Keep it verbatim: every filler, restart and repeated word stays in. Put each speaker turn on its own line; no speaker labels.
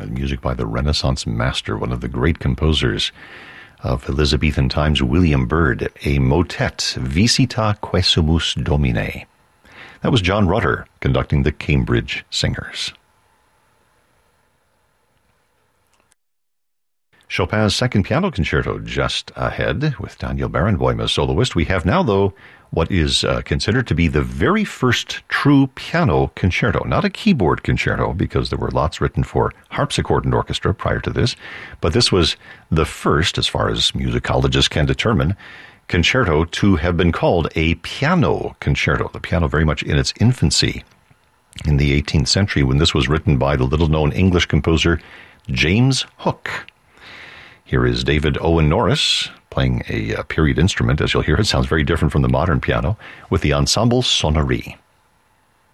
music by the Renaissance master, one of the great composers of Elizabethan times, William Byrd, a motet, Visita Quesumus Domine. That was John Rutter conducting the Cambridge Singers. Chopin's Second Piano Concerto just ahead with Daniel Barenboim as soloist. We have now, though, what is uh, considered to be the very first true piano concerto. Not a keyboard concerto, because there were lots written for harpsichord and orchestra prior to this, but this was the first, as far as musicologists can determine, concerto to have been called a piano concerto. The piano very much in its infancy in the eighteenth century, when this was written by the little-known English composer James Hook. Here is David Owen Norris playing a, a period instrument. As you'll hear, it sounds very different from the modern piano, with the Ensemble Sonnerie.